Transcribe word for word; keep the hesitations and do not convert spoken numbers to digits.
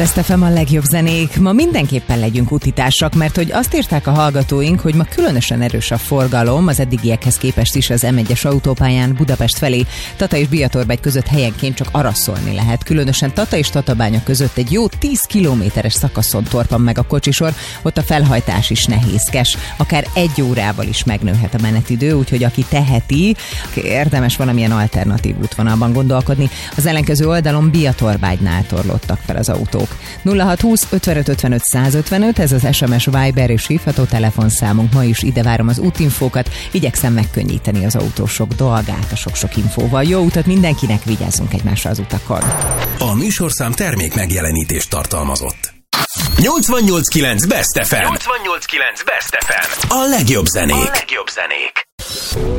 Best ef em a legjobb zenék. Ma mindenképpen legyünk utitársak, mert hogy azt írták a hallgatóink, hogy ma különösen erős a forgalom, az eddigiekhez képest is az em egyes autópályán Budapest felé. Tata és Biatorbágy között helyenként csak araszolni lehet. Különösen Tata és Tatabánya között egy jó tíz kilométeres szakaszon torpan meg a kocsisor, ott a felhajtás is nehézkes. Akár egy órával is megnőhet a menetidő, úgyhogy aki teheti, érdemes valamilyen alternatív útvonalban gondolkodni. Az ellenkező oldalon Biatorbágynál torlódtak fel az autók. nulla hat húsz ötvenöt ötvenöt százötvenöt, ez az es em es, Viber és hívható telefonszámunk. Ma is ide várom az útinfókat, igyekszem megkönnyíteni az autósok dolgát a sok-sok infóval. Jó utat mindenkinek, vigyázzunk egymásra az utakon. A műsorszám termék megjelenítést tartalmazott. nyolcvannyolc kilenc Best ef em. nyolcvannyolc kilenc Best ef em. A legjobb zenék. A legjobb zenék.